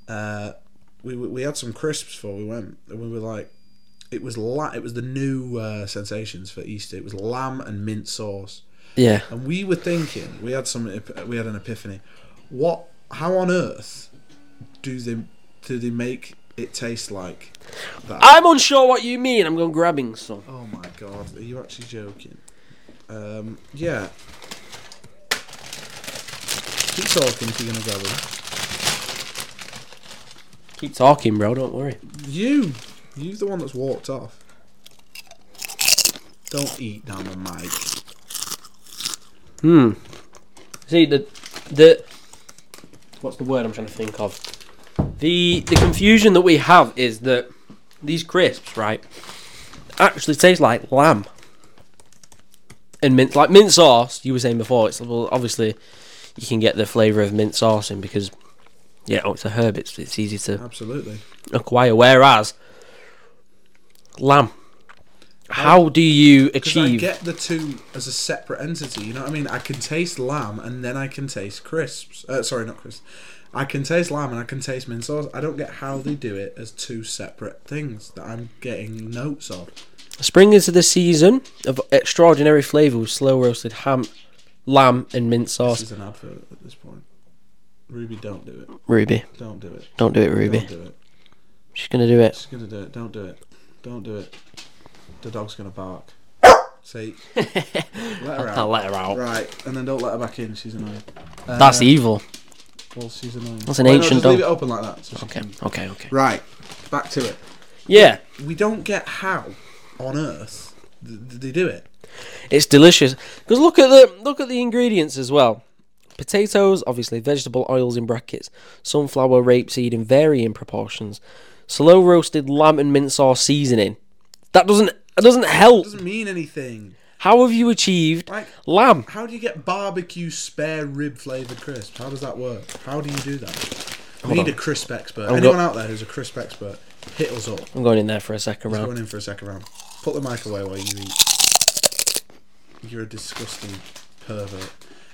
we had some crisps before we went, and we were like, it was the new sensations for Easter. It was lamb and mint sauce. Yeah. And we were thinking, we had an epiphany. How on earth do they make it taste like that? I'm unsure what you mean. I'm going grabbing some. Oh my god, are you actually joking? Yeah. Keep talking if you're gonna grab them. Keep talking, bro. Don't worry. You're the one that's walked off. Don't eat down the mic. See the what's the word I'm trying to think of? The confusion that we have is that these crisps, right, actually taste like lamb and mint, like mint sauce. You were saying before, it's obviously you can get the flavour of mint sauce in because it's a herb. It's easy to absolutely acquire. Whereas lamb, how do you achieve? I get the two as a separate entity. You know what I mean? I can taste lamb and then I can taste crisps. Sorry, not crisps. I can taste lamb and I can taste mint sauce. I don't get how they do it as two separate things that I'm getting notes of. Spring is the season of extraordinary flavour with slow roasted ham, lamb and mint sauce. This is an advert at this point. Ruby, don't do it. Ruby. Don't do it. Don't do it, Ruby. Don't do it. She's going to do it. She's going to do it. Don't do it. Don't do it. The dog's going to bark. See? Let her out. I'll let her out. Right, and then don't let her back in. She's annoying. That's evil. Well, she's annoying. That's an ancient just dog. leave it open like that. So Okay. Right, back to it. Yeah. We don't get how on earth they do it. It's delicious. Because look at the ingredients as well. Potatoes, obviously, vegetable oils in brackets, sunflower, rapeseed in varying proportions, slow roasted lamb and mint sauce seasoning. That doesn't help. It doesn't mean anything. How have you achieved lamb? How do you get barbecue spare rib flavoured crisps? How does that work? How do you do that? We need a crisp expert. Anyone out there who's a crisp expert, hit us up. I'm going in there for a second round. Going in for a second round. Put the mic away while you eat. You're a disgusting pervert.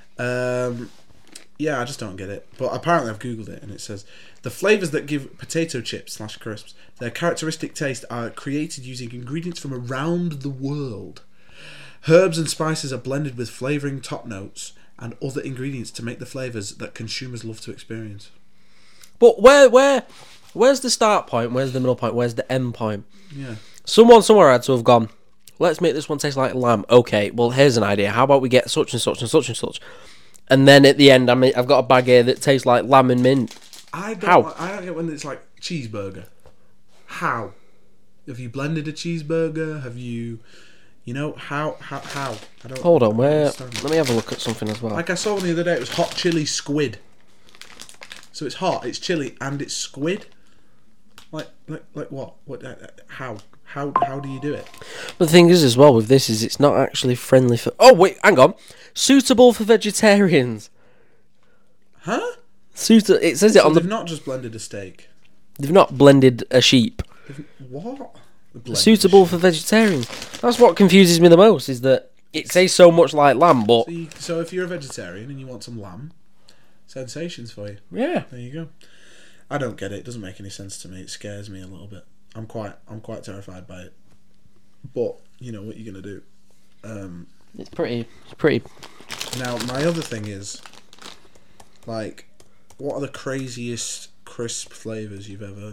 Yeah, I just don't get it. But apparently I've googled it and it says the flavours that give potato chips / crisps their characteristic taste are created using ingredients from around the world. Herbs and spices are blended with flavouring top notes and other ingredients to make the flavours that consumers love to experience. But where's the start point? Where's the middle point? Where's the end point? Yeah. Someone somewhere had to have gone, let's make this one taste like lamb. Okay, well, here's an idea. How about we get such and such and such and such? And then at the end, I've got a bag here that tastes like lamb and mint. I don't get when it's like cheeseburger. How? Have you blended a cheeseburger? Have you... You know, how? I don't... Hold on, let me have a look at something as well. Like I saw one the other day, it was hot chili squid. So it's hot, it's chili, and it's squid? Like what? How do you do it? But the thing is as well with this is it's not actually friendly for... Oh, wait, hang on. Suitable for vegetarians. Huh? It says it on the... They've not just blended a steak. They've not blended a sheep. What? Suitable for vegetarians. That's what confuses me the most, is that it tastes so much like lamb, but... So if you're a vegetarian and you want some lamb, sensations for you. Yeah. There you go. I don't get it. It doesn't make any sense to me. It scares me a little bit. I'm quite terrified by it. But, you know, what you're going to do. It's pretty... Now, my other thing is, like, what are the craziest crisp flavours you've ever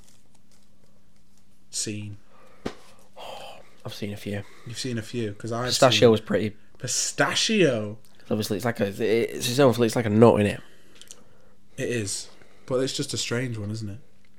seen? I've seen a few. You've seen a few? Because I've Pistachio was pretty... Pistachio? Obviously, it's like its own... It's like a nut in it. It is. But it's just a strange one, isn't it?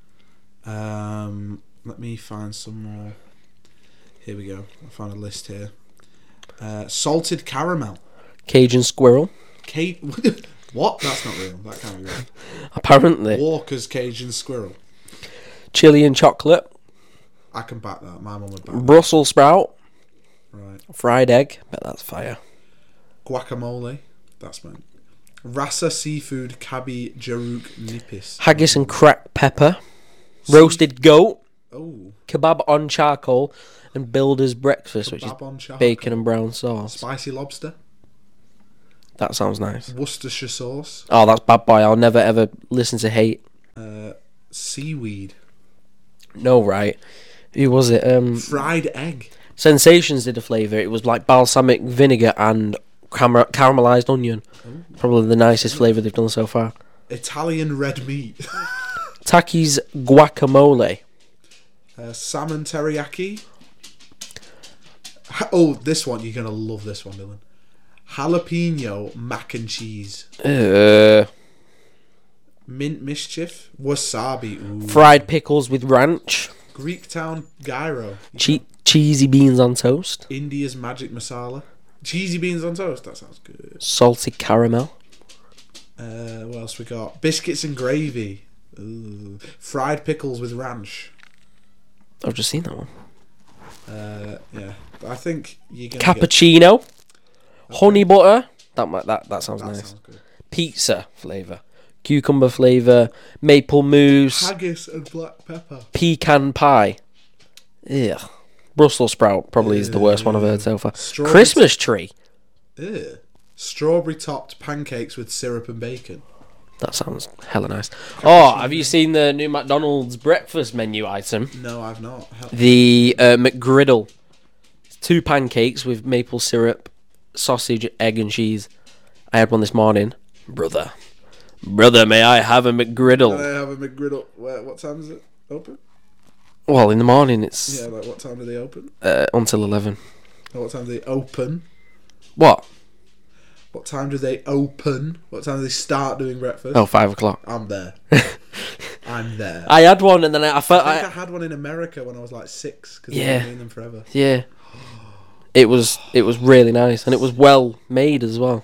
Let me find some more. Here we go. I found a list here. Salted caramel. Cajun squirrel. What? That's not real. That can't be real. Apparently. Walker's Cajun squirrel. Chili and chocolate. I can back that. My mum would back that. Brussels sprout. Right. Fried egg. Bet that's fire. Guacamole. That's mine. Rasa seafood cabi jaruk nipis. Haggis and cracked pepper. Roasted goat. Oh. Kebab on charcoal. And builder's breakfast, which is bacon and brown sauce. Spicy lobster. That sounds nice. Worcestershire sauce. Oh, that's bad boy. I'll never ever listen to hate. Seaweed. No, right. Who was it? Fried egg. Sensations did a flavour. It was like balsamic vinegar and caramelised onion. Probably the nicest flavour they've done so far. Italian red meat. Takis guacamole. Salmon teriyaki. Oh, this one. You're going to love this one, Dylan. Jalapeno mac and cheese. Mint mischief. Wasabi. Ooh. Fried pickles with ranch. Greek town gyro. Cheesy beans on toast. India's magic masala. Cheesy beans on toast. That sounds good. Salted caramel. What else we got? Biscuits and gravy. Ooh. Fried pickles with ranch. I've just seen that one. Yeah. But I think you're gonna Cappuccino. Honey butter. That sounds nice. Sounds good. Pizza flavour. Cucumber flavour. Maple mousse. Haggis and black pepper. Pecan pie. Ugh. Brussels sprout probably is the worst one I've heard so far. Strawberry Christmas tree. Ew. Strawberry topped pancakes with syrup and bacon. That sounds hella nice. Oh, have you seen the new McDonald's breakfast menu item? No, I've not. The McGriddle. 2 pancakes with maple syrup, sausage, egg and cheese. I had one this morning. Brother, may I have a McGriddle? Can I have a McGriddle? What time is it open? Well, in the morning it's... Yeah, like what time do they open? Until 11. What time do they open? What? What time do they open? What time do they start doing breakfast? Oh, 5 o'clock. I'm there. I'm there. I had one and then I felt... I think I had one in America when I was like 6. Because Yeah. I've been them forever. Yeah. It was really nice and it was well made as well.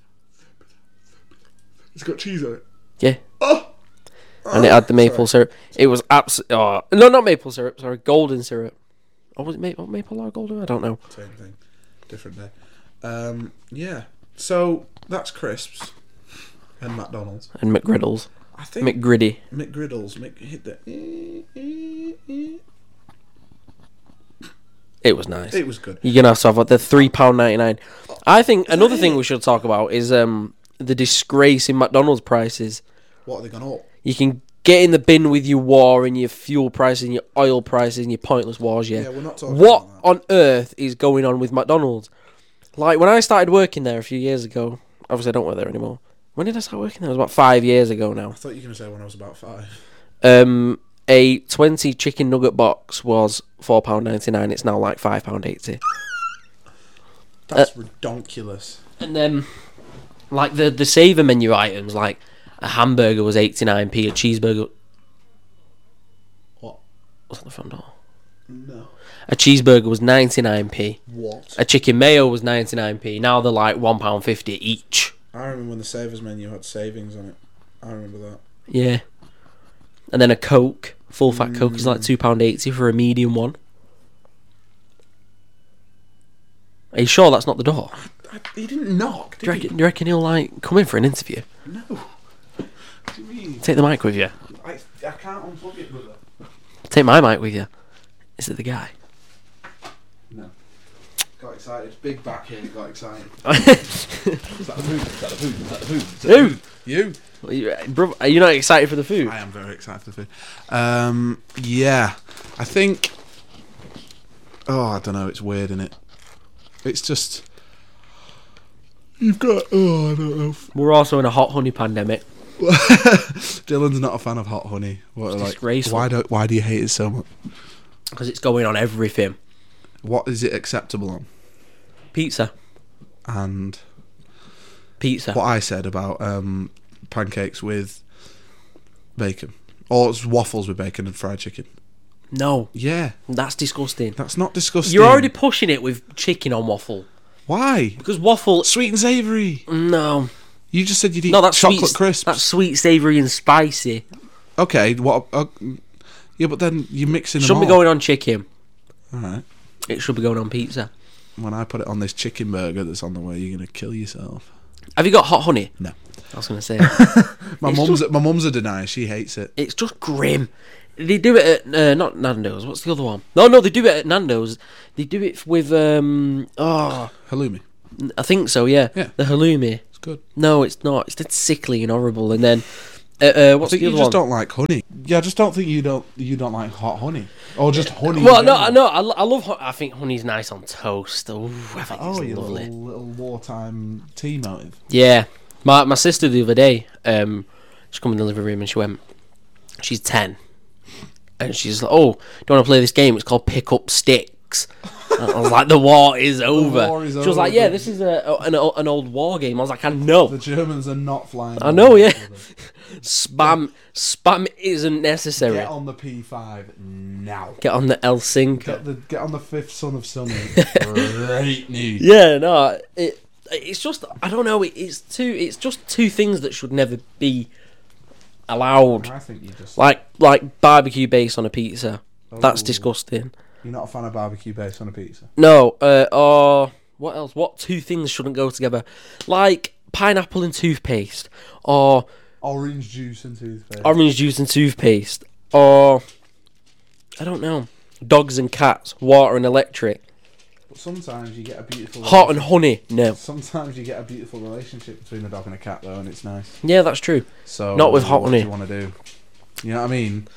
It's got cheese on it. Yeah. Oh! And it had the maple syrup. It was absolutely... Oh, no, not maple syrup. Sorry, golden syrup. Oh, was it maple or golden? I don't know. Same thing. Different day. Yeah. So, that's crisps. And McDonald's. And McGriddles. I think... McGriddy. McGriddles. Hit the... It was nice. It was good. You're going to have the £3.99. I think another thing we should talk about is the disgrace in McDonald's prices. What, are they gone up? You can get in the bin with your war and your fuel prices and your oil prices and your pointless wars, yeah. Yeah, we're not talking what about that. on earth is going on with McDonald's? Like, when I started working there a few years ago, obviously I don't work there anymore. When did I start working there? It was about 5 years ago now. I thought you were going to say when I was about 5. A 20 chicken nugget box was £4.99. It's now like £5.80. That's redonkulous. And then, like, the saver menu items, like, a hamburger was 89p, a cheeseburger... What? What's at the front door? No. A cheeseburger was 99p. What? A chicken mayo was 99p. Now they're like £1.50 each. I remember when the Savers menu had savings on it. I remember that. Yeah. And then a Coke, full fat Coke, is like £2.80 for a medium one. Are you sure that's not the door? He didn't knock, Do you reckon he'll like come in for an interview? No. What do you mean? Take the mic with you. I can't unplug it, brother. Take my mic with you. Is it the guy? No. Got excited. Big back here, got excited. Is that the food? Is that the food? Is that the food? Is that Who? the food? You? Bro, are you not excited for the food? I am very excited for the food. Yeah. I think... Oh, I don't know. It's weird, isn't it? It's just... You've got... Oh, I don't know. We're also in a hot honey pandemic. Dylan's not a fan of hot honey. What, It's like, disgraceful. why do you hate it so much? Because it's going on everything. What is it acceptable on? Pizza. And Pizza. what I said about pancakes with bacon. Or it's waffles with bacon and fried chicken. No. Yeah. That's disgusting. That's not disgusting. You're already pushing it with chicken on waffle. Why? Because waffle... Sweet and savoury. No. You just said you'd eat No, that's chocolate sweet, crisps. That's sweet, savoury and spicy. Okay, what... yeah, but then you're mixing them Shouldn't be all. going on chicken. Alright. It should be going on pizza. When I put it on this chicken burger that's on the way, you're going to kill yourself. Have you got hot honey? No. I was going to say. My mum's a denier. She hates it. It's just grim. They do it at... not Nando's. What's the other one? No, they do it at Nando's. They do it with... Halloumi. I think so, yeah. Yeah. The halloumi. It's good. No, it's not. It's dead sickly and horrible. And then I What's think the you other just one? don't like honey. Yeah, I just don't think you don't like hot honey or just honey. Well, in no, general. no, I love. I think honey's nice on toast. Oh, I think Oh, it's your lovely. little wartime tea motive. Yeah, my sister the other day, she come in the living room and she went, she's 10, and she's like, "Oh, do you want to play this game? It's called Pick Up Sticks." And I was like, "The war is over." war is She was like, over. "Yeah, this is an old war game." I was like, "I know, The Germans are not flying. I know, yeah." Spam isn't necessary. Get on the P5 now. Get on the Elsinka. Get on the fifth son of Sunny. Great news. Yeah, no, it's just I don't know. It's just two things that should never be allowed. I think you just Like barbecue base on a pizza. That's Oh. disgusting. You're not a fan of barbecue base on a pizza. No, or what else? What two things shouldn't go together? Like pineapple and toothpaste, or Orange juice and toothpaste. orange juice and toothpaste, or I don't know. Dogs and cats, water and electric, But sometimes you get a beautiful hot and honey. No. Sometimes you get a beautiful relationship between a dog and a cat though, and it's nice. Yeah, that's true. So Not with hot what honey. do you want to do? You know what I mean?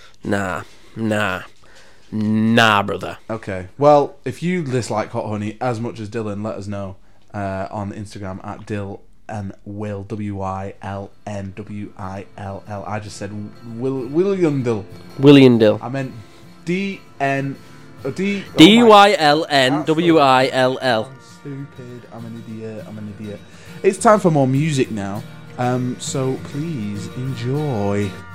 Nah, brother. Okay. Well, if you dislike hot honey as much as Dylan, let us know on Instagram at Dill and Will WILNWILL. I just said William Dill. William Dill. I meant DN. DYLNWILL. I'm stupid. I'm an idiot. It's time for more music now. So please enjoy.